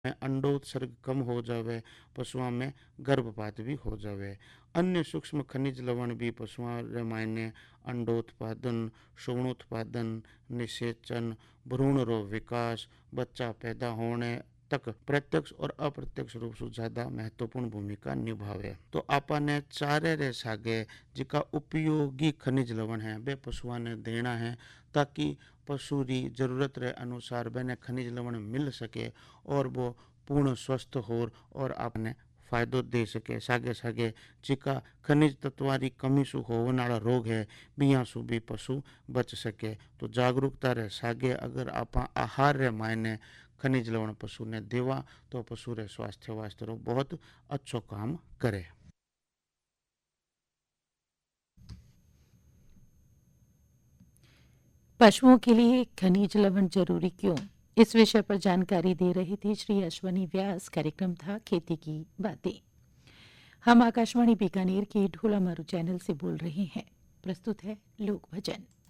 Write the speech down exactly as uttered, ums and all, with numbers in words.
में अंडोत्सर्ग कम हो जावे, पशुओं में गर्भपात भी हो जावे। अन्य सूक्ष्म खनिज लवण भी पशुओं रे मायने अंडोत्पादन, श्रवणोत्पादन, निषेचन, भ्रूण रो विकास, बच्चा पैदा होने तक प्रत्यक्ष और अप्रत्यक्ष रूप से ज्यादा महत्वपूर्ण भूमिका निभावे। तो आपने चारे रे सागे जिका उपयोगी खनिज लवण है वे पशुओं ने देना है, ताकि पशु री जरूरत रे अनुसार बने खनिज लवण मिल सके और वो पूर्ण स्वस्थ हो और आपने फायदो दे सके। सागे सागे जिका खनिज तत्वारी कमी सु होने वाला रोग है बिया सु भी पशु बच सके। तो जागरूकता रे सागे अगर आप आहार रे मायने खनिज लवण पशु ने देवा तो पशु रे स्वास्थ्य वास्ते रो बहुत अच्छो काम करे। पशुओं के लिए खनिज लवण जरूरी क्यों, इस विषय पर जानकारी दे रहे थे श्री अश्वनी व्यास। कार्यक्रम था खेती की बातें। हम आकाशवाणी बीकानेर के ढोला मारू चैनल से बोल रहे हैं। प्रस्तुत है लोक भजन।